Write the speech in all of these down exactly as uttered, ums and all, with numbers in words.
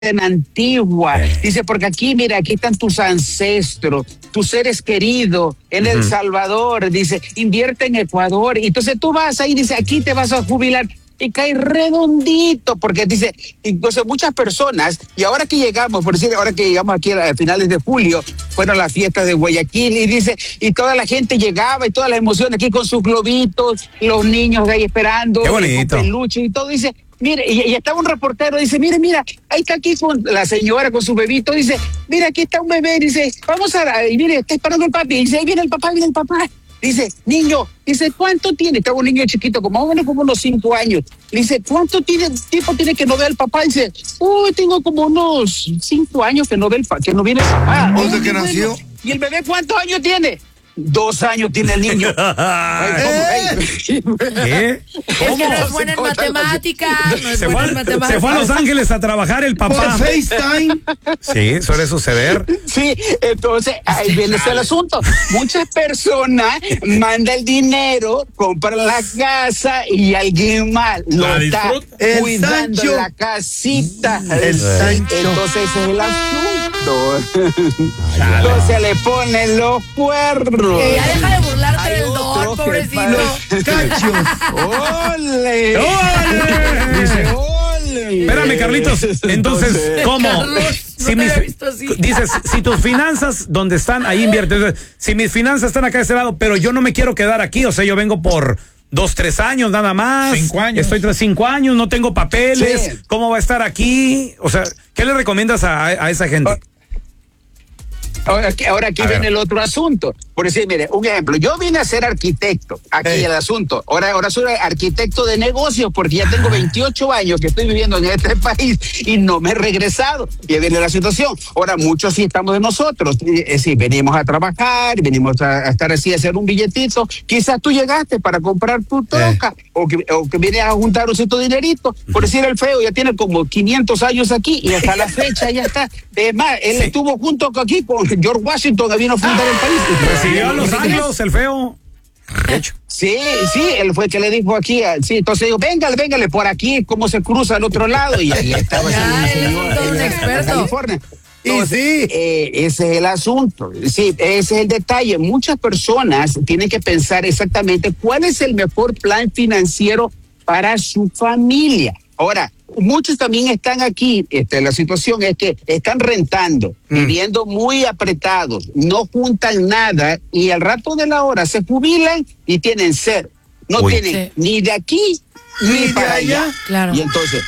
Antigua, dice, porque aquí, mira, aquí están tus ancestros, tus seres queridos en El Salvador, dice, invierte en Ecuador, y entonces tú vas ahí, dice, aquí te vas a jubilar, y cae redondito, porque dice, entonces muchas personas, y ahora que llegamos, por decir, ahora que llegamos aquí a finales de julio, fueron las fiestas de Guayaquil, y dice, y toda la gente llegaba, y toda la emoción aquí con sus globitos, y los niños ahí esperando, qué bonito, con peluche y todo, dice, mire, y, y estaba un reportero, dice, mire, mira, ahí está aquí con la señora con su bebito, dice, mira, aquí está un bebé, dice, vamos a, y mire, está esperando el papi, dice, ahí viene el papá, viene el papá, dice, niño, dice, ¿cuánto tiene? Estaba un niño chiquito, como bueno, como unos cinco años, dice, ¿cuánto tiene, tiempo tiene que no ve al papá? Dice, uy, tengo como unos cinco años que no ve el papá, que no viene el papá. ¿Desde que nació? ¿Y el bebé cuántos años tiene? Dos años tiene el niño. ¿Qué? Es que no es buena en matemáticas. No es se, buena fue, en matemáticas. se fue a Los Ángeles a trabajar el papá. Por FaceTime. Sí, suele suceder. Sí, entonces ahí viene el asunto. Muchas personas mandan el dinero, compran la casa y alguien más lo La está disfruta. El cuidando Sancho. la casita. El Sancho. Entonces ese es el asunto. Entonces le ponen los cuernos. Que ya deja de burlarte Hay del otro don, que pobrecito. Cachos. ¡Ole! ¡Ole! Dice, ¡ole! Espérame, Carlitos. Entonces, ¿cómo? Carlos, no Si te mis- había visto así. dices, si tus finanzas donde están, ahí inviertes. Si mis finanzas están acá de ese lado, pero yo no me quiero quedar aquí, o sea, yo vengo por dos, tres años nada más. Cinco años. Estoy tras cinco años, no tengo papeles. Sí. ¿Cómo va a estar aquí? O sea, ¿qué le recomiendas a, a esa gente? Ahora aquí, ahora aquí A viene ver. el otro asunto. Por decir, mire, un ejemplo, yo vine a ser arquitecto, aquí Hey. el asunto. Ahora, ahora soy arquitecto de negocios porque ya tengo veintiocho años que estoy viviendo en este país y no me he regresado. Y ahí viene la situación. Ahora, muchos sí estamos de nosotros. Eh, sí, venimos a trabajar, venimos a, a estar así, a hacer un billetito. Quizás tú llegaste para comprar tu troca o, que, o que vienes a juntar un cierto dinerito. Por decir el feo, ya tiene como quinientos años aquí y hasta la fecha ya está. Es más, él Sí. estuvo junto aquí con George Washington que vino a fundar el país. Recibió a los años el feo. De hecho. Sí, sí, él fue el que le dijo aquí, ah, sí, entonces digo, véngale, véngale por aquí, cómo se cruza al otro lado, y ahí estaba Ya, ese él es señor todo un en- en experto. California. Y Entonces, sí. eh, ese es el asunto, sí, ese es el detalle. Muchas personas tienen que pensar exactamente cuál es el mejor plan financiero para su familia. Ahora, muchos también están aquí, este, la situación es que están rentando, viviendo muy apretados, no juntan nada y al rato de la hora se jubilan y tienen sed. No Uy. tienen Sí. ni de aquí ni, Ni de para allá. allá. Claro. Y entonces,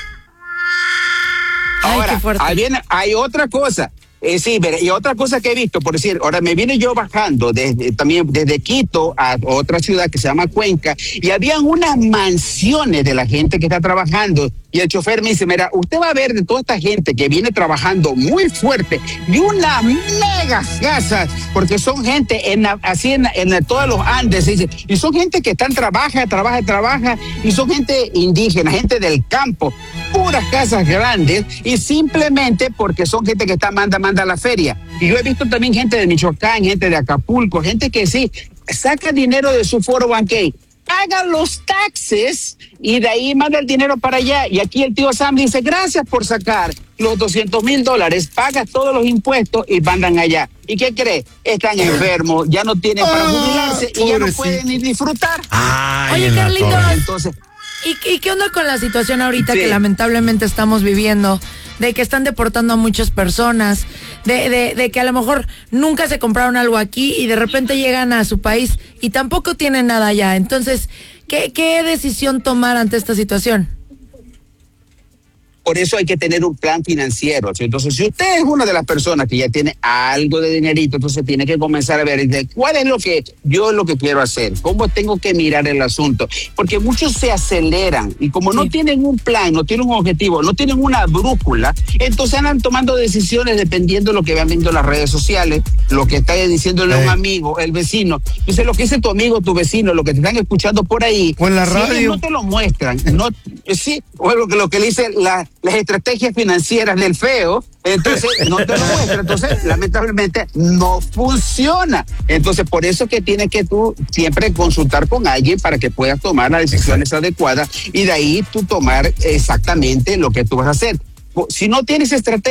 Ay, ahora, qué fuerte. ahí viene, hay otra cosa. Eh, sí, mira, y otra cosa que he visto, por decir, ahora me vine yo bajando desde, también desde Quito a otra ciudad que se llama Cuenca, y habían unas mansiones de la gente que está trabajando, y el chofer me dice, mira, usted va a ver de toda esta gente que viene trabajando muy fuerte, de unas megas casas, porque son gente en la- así en, en la- todos los Andes, dice, y son gente que están, trabaja, trabaja, trabaja, y son gente indígena, gente del campo, puras casas grandes, y simplemente porque son gente que está manda, manda a la feria. Y yo he visto también gente de Michoacán, gente de Acapulco, gente que sí, saca dinero de su cuatro oh one k, paga los taxes y de ahí manda el dinero para allá. Y aquí el tío Sam dice, gracias por sacar los doscientos mil dólares, paga todos los impuestos y mandan allá. ¿Y qué cree? Están enfermos, ya no tienen para Ah, jubilarse y ya no pobrecito. pueden ni disfrutar. Ay, Oye, en la Carlitos. torre. Entonces, ¿Y, ¿Y qué onda con la situación ahorita Sí. que lamentablemente estamos viviendo? De que están deportando a muchas personas, de, de, de que a lo mejor nunca se compraron algo aquí y de repente llegan a su país y tampoco tienen nada allá. Entonces, ¿qué, qué decisión tomar ante esta situación? por eso hay que tener un plan financiero. ¿Sí? Entonces, si usted es una de las personas que ya tiene algo de dinerito, entonces tiene que comenzar a ver de cuál es lo que yo lo que quiero hacer, cómo tengo que mirar el asunto, porque muchos se aceleran y como no Sí. tienen un plan, no tienen un objetivo, no tienen una brújula, entonces andan tomando decisiones dependiendo de lo que van viendo en las redes sociales, lo que está diciéndole a un Eh. amigo, el vecino. Dice, lo que dice tu amigo, tu vecino, lo que te están escuchando por ahí. O en la si radio. ellos no te lo muestran, no, eh, sí, o lo que, lo que le dice la, las estrategias financieras del feo, entonces no te lo muestra, entonces lamentablemente no funciona. Entonces por eso que tienes que tú siempre consultar con alguien para que puedas tomar las decisiones adecuadas y de ahí tú tomar exactamente lo que tú vas a hacer. po- si no tienes estrategia,